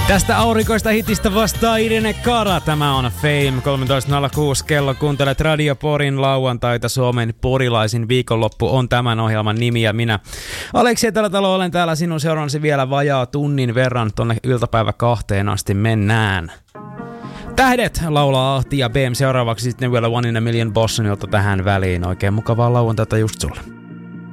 Tästä aurinkoista hitistä vastaa Irene Cara. Tämä on Fame 13.06 kello. Kuuntelet Radio Porin lauantaita. Suomen porilaisin viikonloppu on tämän ohjelman nimi ja minä Aleksi Etelätalo olen täällä sinun seurannasi vielä vajaa tunnin verran. Tonne iltapäivä 2 asti mennään. Tähdet laulaa Ahti ja BM seuraavaksi sitten vielä One in a Million Bossonilta tähän väliin. Oikein mukavaa lauantaita just sulle.